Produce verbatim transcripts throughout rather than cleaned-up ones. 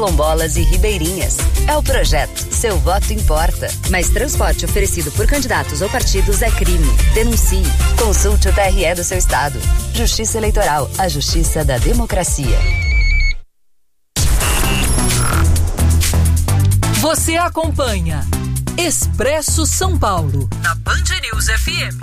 Quilombolas e ribeirinhas. É o projeto Seu Voto Importa. Mas transporte oferecido por candidatos ou partidos é crime. Denuncie. Consulte o T R E do seu estado. Justiça Eleitoral, a justiça da democracia. Você acompanha Expresso São Paulo, na Band News F M.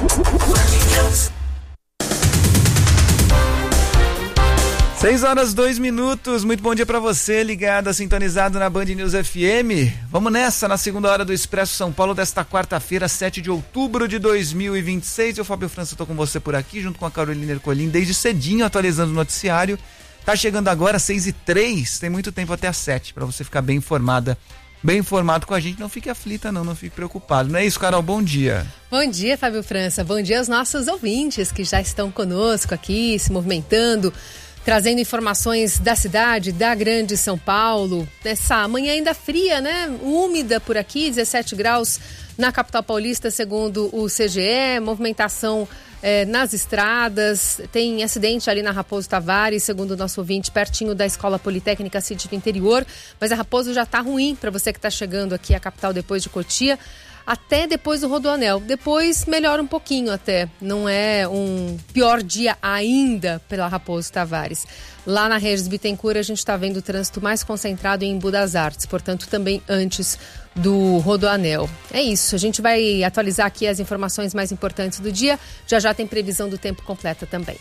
seis horas, dois minutos, muito bom dia pra você, ligado, sintonizado na Band News F M. Vamos nessa, na segunda hora do Expresso São Paulo desta quarta-feira, sete de outubro de dois mil e vinte e seis. Eu, Fábio França, tô com você por aqui, junto com a Carolina Ercolim, desde cedinho, atualizando o noticiário. Tá chegando agora, seis e três, tem muito tempo até às sete, pra você ficar bem informada, bem informado com a gente. Não fique aflita não, não fique preocupado. Não é isso, Carol? Bom dia. Bom dia, Fábio França. Bom dia aos nossos ouvintes que já estão conosco aqui, se movimentando, trazendo informações da cidade, da grande São Paulo. Nessa manhã ainda fria, né? Úmida por aqui, dezessete graus na capital paulista, segundo o C G E. Movimentação é, nas estradas. Tem acidente ali na Raposo Tavares, segundo o nosso ouvinte, pertinho da Escola Politécnica City do Interior. Mas a Raposo já está ruim para você que está chegando aqui à capital depois de Cotia, até depois do Rodoanel. Depois melhora um pouquinho até. Não é um pior dia ainda pela Raposo Tavares. Lá na Regis Bittencourt a gente está vendo o trânsito mais concentrado em Embu das Artes, portanto também antes do Rodoanel. É isso, a gente vai atualizar aqui as informações mais importantes do dia. Já já tem previsão do tempo completa também.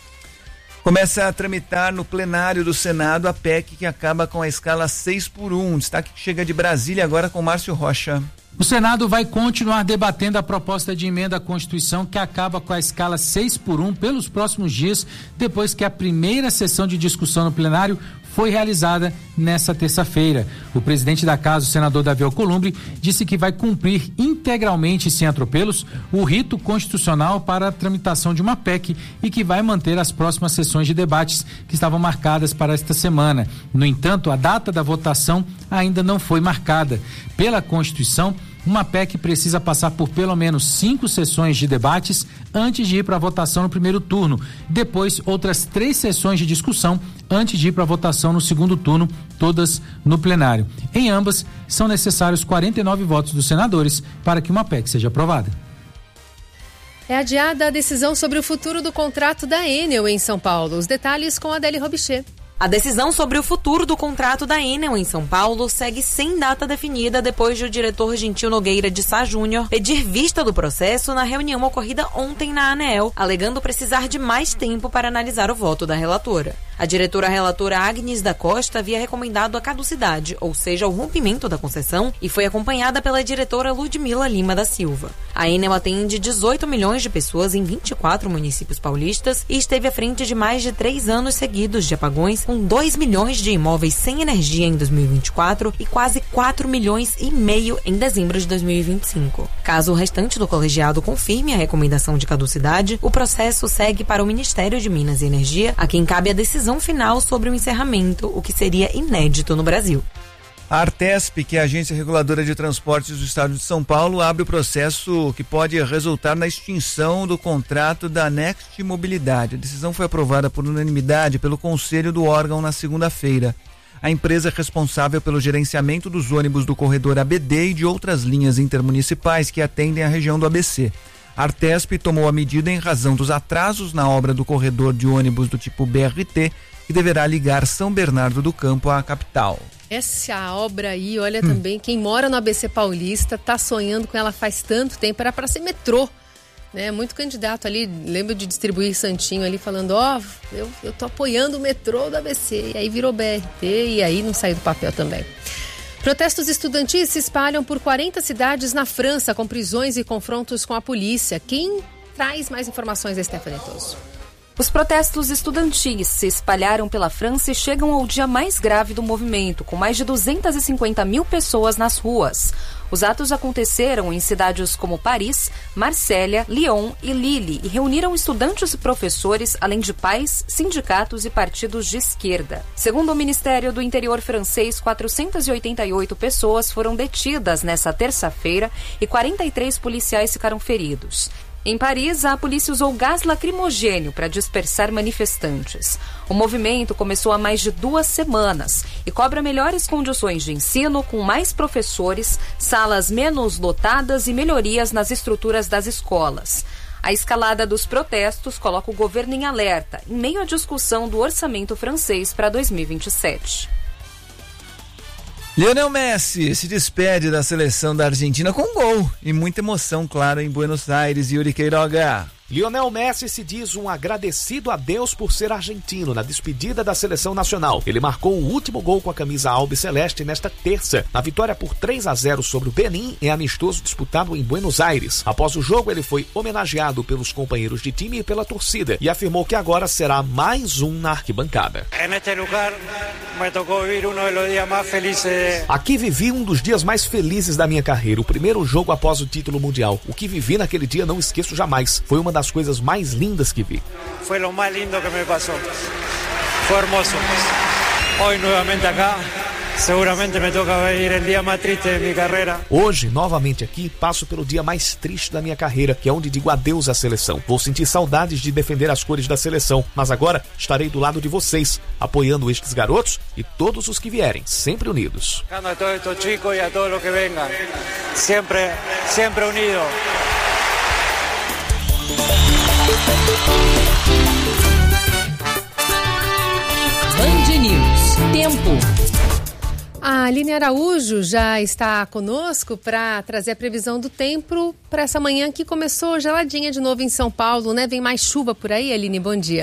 Começa a tramitar no plenário do Senado a P E C que acaba com a escala seis por um. Destaque que chega de Brasília agora com Márcio Rocha. O Senado vai continuar debatendo a proposta de emenda à Constituição que acaba com a escala seis por um pelos próximos dias, depois que a primeira sessão de discussão no plenário foi realizada nesta terça-feira. O presidente da casa, o senador Davi Alcolumbre, disse que vai cumprir integralmente, sem atropelos, o rito constitucional para a tramitação de uma P E C e que vai manter as próximas sessões de debates que estavam marcadas para esta semana. No entanto, a data da votação ainda não foi marcada. Pela Constituição, uma P E C precisa passar por pelo menos cinco sessões de debates antes de ir para a votação no primeiro turno. Depois, outras três sessões de discussão antes de ir para a votação no segundo turno, todas no plenário. Em ambas, são necessários quarenta e nove votos dos senadores para que uma P E C seja aprovada. É adiada a decisão sobre o futuro do contrato da Enel em São Paulo. Os detalhes com a Adélie Robichê. A decisão sobre o futuro do contrato da Enel em São Paulo segue sem data definida depois de o diretor Gentil Nogueira de Sá Júnior pedir vista do processo na reunião ocorrida ontem na ANEEL, alegando precisar de mais tempo para analisar o voto da relatora. A diretora relatora Agnes da Costa havia recomendado a caducidade, ou seja, o rompimento da concessão, e foi acompanhada pela diretora Ludmila Lima da Silva. A Enel atende dezoito milhões de pessoas em vinte e quatro municípios paulistas e esteve à frente de mais de três anos seguidos de apagões, com dois milhões de imóveis sem energia em dois mil e vinte e quatro e quase quatro milhões e meio em dezembro de dois mil e vinte e cinco. Caso o restante do colegiado confirme a recomendação de caducidade, o processo segue para o Ministério de Minas e Energia, a quem cabe a decisão final sobre o encerramento, o que seria inédito no Brasil. A Artesp, que é a Agência Reguladora de Transportes do Estado de São Paulo, abre o processo que pode resultar na extinção do contrato da Next Mobilidade. A decisão foi aprovada por unanimidade pelo Conselho do órgão na segunda-feira. A empresa é responsável pelo gerenciamento dos ônibus do corredor A B D e de outras linhas intermunicipais que atendem a região do A B C. A Artesp tomou a medida em razão dos atrasos na obra do corredor de ônibus do tipo B R T, que deverá ligar São Bernardo do Campo à capital. Essa obra aí, olha, hum. também, quem mora no A B C Paulista tá sonhando com ela faz tanto tempo, era para ser metrô, né? Muito candidato ali, lembro de distribuir santinho ali, falando, ó, oh, eu, eu tô apoiando o metrô do A B C, e aí virou B R T, e aí não saiu do papel também. Protestos estudantis se espalham por quarenta cidades na França, com prisões e confrontos com a polícia. Quem traz mais informações é Stephanie Toso. Os protestos estudantis se espalharam pela França e chegam ao dia mais grave do movimento, com mais de duzentas e cinquenta mil pessoas nas ruas. Os atos aconteceram em cidades como Paris, Marsella, Lyon e Lille e reuniram estudantes e professores, além de pais, sindicatos e partidos de esquerda. Segundo o Ministério do Interior francês, quatrocentas e oitenta e oito pessoas foram detidas nesta terça-feira e quarenta e três policiais ficaram feridos. Em Paris, a polícia usou gás lacrimogênio para dispersar manifestantes. O movimento começou há mais de duas semanas e cobra melhores condições de ensino, com mais professores, salas menos lotadas e melhorias nas estruturas das escolas. A escalada dos protestos coloca o governo em alerta, em meio à discussão do orçamento francês para dois mil e vinte e sete. Lionel Messi se despede da seleção da Argentina com gol e muita emoção, claro, em Buenos Aires. Yuri Queiroga. Lionel Messi se diz um agradecido a Deus por ser argentino na despedida da seleção nacional. Ele marcou o último gol com a camisa albiceleste nesta terça, na vitória por três a zero sobre o Benin em amistoso disputado em Buenos Aires. Após o jogo, ele foi homenageado pelos companheiros de time e pela torcida e afirmou que agora será mais um na arquibancada. Aqui vivi um dos dias mais felizes da minha carreira, o primeiro jogo após o título mundial. O que vivi naquele dia não esqueço jamais. Foi uma das das coisas mais lindas que vi. Foi o mais lindo que me passou. Foi hermoso. Hoje novamente acá, seguramente me toca ver o dia mais triste de minha carreira. Hoje, novamente aqui, passo pelo dia mais triste da minha carreira, que é onde digo adeus à seleção. Vou sentir saudades de defender as cores da seleção, mas agora estarei do lado de vocês, apoiando estes garotos e todos os que vierem, sempre unidos. A todos estes chicos e a todos os que venham, sempre, sempre unidos. Band News. Tempo. A Aline Araújo já está conosco para trazer a previsão do tempo para essa manhã que começou geladinha de novo em São Paulo, né? Vem mais chuva por aí, Aline, bom dia.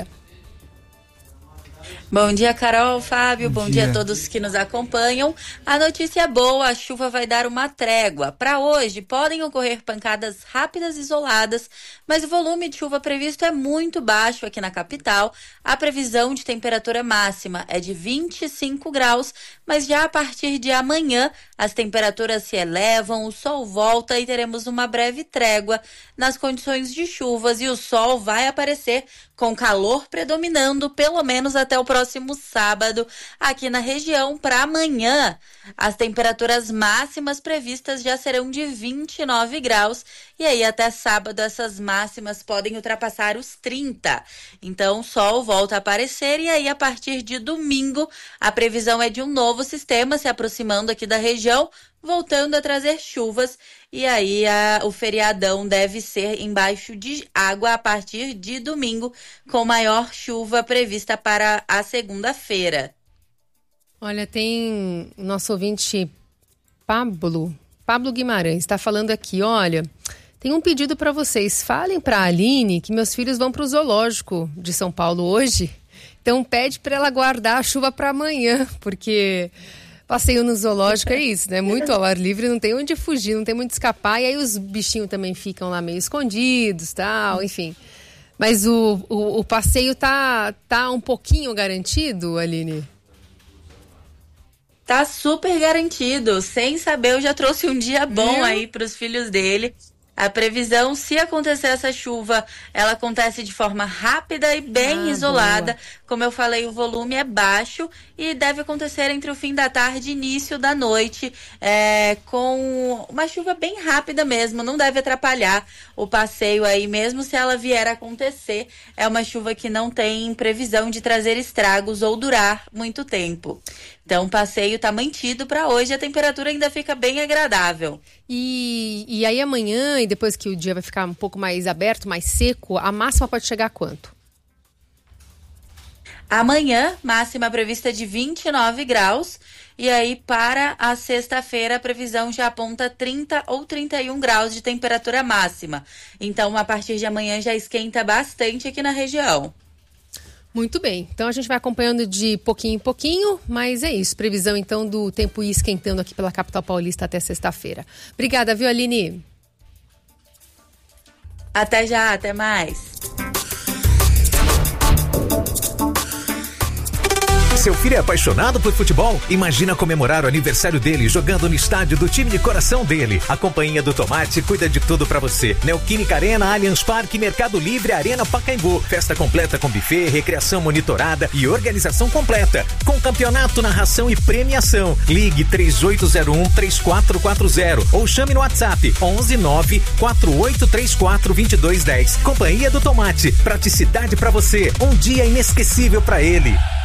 Bom dia, Carol, Fábio, bom, bom dia. dia a todos que nos acompanham. A notícia é boa, a chuva vai dar uma trégua. Para hoje, podem ocorrer pancadas rápidas e isoladas, mas o volume de chuva previsto é muito baixo aqui na capital. A previsão de temperatura máxima é de vinte e cinco graus, mas já a partir de amanhã as temperaturas se elevam, o sol volta e teremos uma breve trégua nas condições de chuvas e o sol vai aparecer com calor predominando pelo menos até o próximo sábado aqui na região. Para amanhã, as temperaturas máximas previstas já serão de vinte e nove graus e aí até sábado essas máximas podem ultrapassar os trinta. Então o sol volta a aparecer e aí a partir de domingo a previsão é de um novo sistema se aproximando aqui da região, voltando a trazer chuvas, e aí a, o feriadão deve ser embaixo de água a partir de domingo, com maior chuva prevista para a segunda-feira. Olha, tem o nosso ouvinte Pablo, Pablo Guimarães, está falando aqui, olha, tem um pedido para vocês, falem para a Aline que meus filhos vão para o zoológico de São Paulo hoje, então pede para ela guardar a chuva para amanhã, porque... Passeio no zoológico é isso, né? Muito ao ar livre, não tem onde fugir, não tem muito escapar. E aí os bichinhos também ficam lá meio escondidos, tal, enfim. Mas o, o, o passeio tá, tá um pouquinho garantido, Aline? Tá super garantido. Sem saber, eu já trouxe um dia bom aí para os filhos dele. A previsão, se acontecer essa chuva, ela acontece de forma rápida e bem ah, isolada. Boa. Como eu falei, o volume é baixo e deve acontecer entre o fim da tarde e início da noite, é, com uma chuva bem rápida mesmo, não deve atrapalhar o passeio aí, mesmo se ela vier a acontecer. É uma chuva que não tem previsão de trazer estragos ou durar muito tempo. Então, o passeio está mantido para hoje, a temperatura ainda fica bem agradável. E, e aí amanhã, e depois que o dia vai ficar um pouco mais aberto, mais seco, a máxima pode chegar a quanto? Amanhã, máxima prevista de vinte e nove graus. E aí, para a sexta-feira, a previsão já aponta trinta ou trinta e um graus de temperatura máxima. Então, a partir de amanhã já esquenta bastante aqui na região. Muito bem, então a gente vai acompanhando de pouquinho em pouquinho, mas é isso, previsão então do tempo ir esquentando aqui pela capital paulista até sexta-feira. Obrigada, viu, Aline? Até já, até mais. Seu filho é apaixonado por futebol? Imagina comemorar o aniversário dele jogando no estádio do time de coração dele. A Companhia do Tomate cuida de tudo pra você. Neoquímica Arena, Allianz Parque, Mercado Livre, Arena Pacaembu. Festa completa com buffet, recreação monitorada e organização completa. Com campeonato, narração e premiação. Ligue três oito zero um, três quatro quatro zero ou chame no WhatsApp onze nove quatro oito três quatro dois dois um zero. Companhia do Tomate. Praticidade pra você. Um dia inesquecível pra ele.